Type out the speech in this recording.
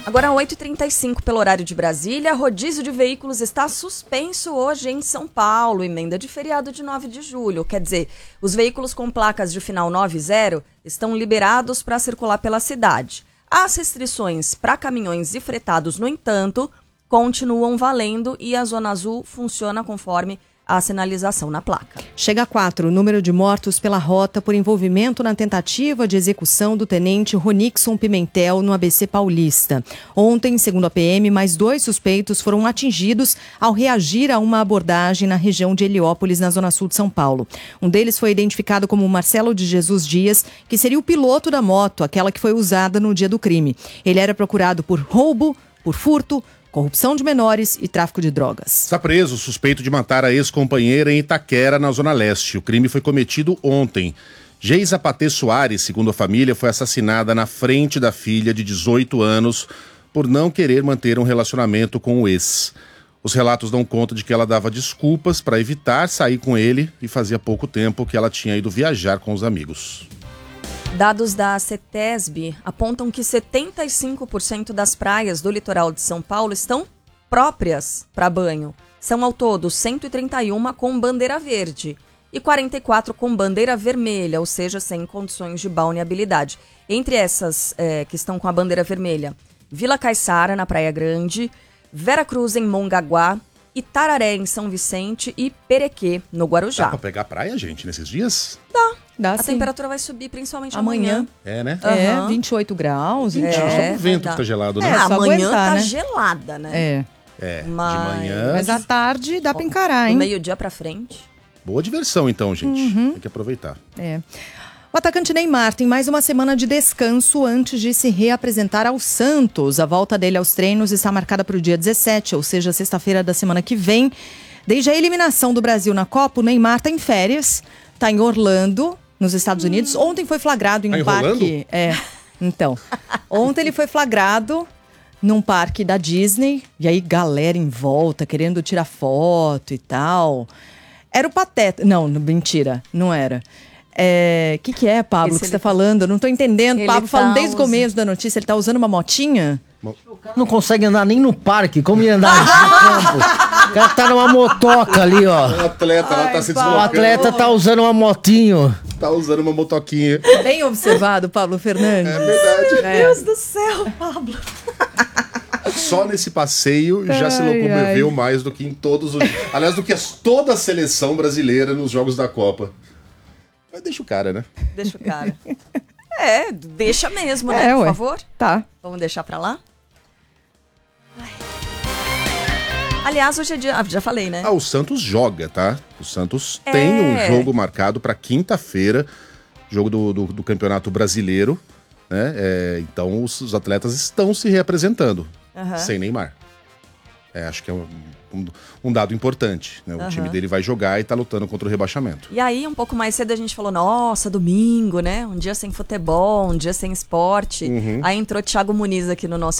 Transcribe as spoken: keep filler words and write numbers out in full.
Agora, oito e trinta e cinco pelo horário de Brasília, rodízio de veículos está suspenso hoje em São Paulo, emenda de feriado de nove de julho. Quer dizer, os veículos com placas de final nove zero estão liberados para circular pela cidade. As restrições para caminhões e fretados, no entanto, continuam valendo e a Zona Azul funciona conforme a sinalização na placa. Chega a quatro o número de mortos pela rota por envolvimento na tentativa de execução do tenente Ronixon Pimentel no A B C Paulista. Ontem, segundo a P M, mais dois suspeitos foram atingidos ao reagir a uma abordagem na região de Heliópolis, na zona sul de São Paulo. Um deles foi identificado como Marcelo de Jesus Dias, que seria o piloto da moto, aquela que foi usada no dia do crime. Ele era procurado por roubo, por furto, corrupção de menores e tráfico de drogas. Está preso suspeito de matar a ex-companheira em Itaquera, na Zona Leste. O crime foi cometido ontem. Geisa Patê Soares, segundo a família, foi assassinada na frente da filha de dezoito anos por não querer manter um relacionamento com o ex. Os relatos dão conta de que ela dava desculpas para evitar sair com ele e fazia pouco tempo que ela tinha ido viajar com os amigos. Dados da CETESB apontam que setenta e cinco por cento das praias do litoral de São Paulo estão próprias para banho. São ao todo cento e trinta e uma com bandeira verde e quarenta e quatro com bandeira vermelha, ou seja, sem condições de balneabilidade. Entre essas é, que estão com a bandeira vermelha, Vila Caiçara, na Praia Grande, Vera Cruz, em Mongaguá, Itararé, em São Vicente e Perequê, no Guarujá. Dá pra pegar praia, gente, nesses dias? Dá. Dá, a sim. temperatura vai subir, principalmente Amanhã. amanhã. É, né? É, Uhum. vinte e oito graus. Gente, É, só o vento vai que tá gelado, né? É, É, só amanhã aguentar, tá né? gelada, né? É, É, Mas- de manhã. mas à tarde dá pra encarar, Do hein? meio-dia pra frente. Boa diversão, então, gente. Uhum. Tem que aproveitar. É. O atacante Neymar tem mais uma semana de descanso antes de se reapresentar ao Santos. A volta dele aos treinos está marcada para o dia dezessete, ou seja, sexta-feira da semana que vem. Desde a eliminação do Brasil na Copa, o Neymar está em férias, está em Orlando, nos Estados Unidos. Ontem foi flagrado em Tá um enrolando? parque... É, então. Ontem ele foi flagrado num parque da Disney, e aí galera em volta, querendo tirar foto e tal. Era o Pateta... Não, mentira, não era. É, que que é, Pablo, Esse que você ele- tá falando? Eu não tô entendendo. Ele Pablo tá falando desde o usando- começo da notícia, ele tá usando uma motinha? O cara não consegue andar nem no parque, como ia andar no campo? O cara tá numa motoca ali, ó. O atleta lá tá se O deslocando. atleta tá usando uma motinho. Tá usando uma motoquinha. Bem observado, Pablo Fernandes. É verdade. É. Deus do céu, Pablo. Só nesse passeio já se Ai, locomoveu ai. mais do que em todos os... Aliás, do que as- toda a seleção brasileira nos Jogos da Copa. Mas deixa o cara, né? Deixa o cara. É, deixa mesmo, né? É, Por ué. favor. Tá. Vamos deixar pra lá? Ai. Aliás, hoje é dia... Ah, já falei, né? Ah, o Santos joga, tá? O Santos É. tem um jogo marcado para quinta-feira, jogo do, do, do Campeonato Brasileiro, né? É, então os, os atletas estão se reapresentando, Aham. sem Neymar. É, acho que é um, um, um dado importante, né? O Aham. time dele vai jogar e tá lutando contra o rebaixamento. E aí, um pouco mais cedo, a gente falou, nossa, domingo, né? Um dia sem futebol, um dia sem esporte. Uhum. Aí entrou Thiago Muniz aqui no nosso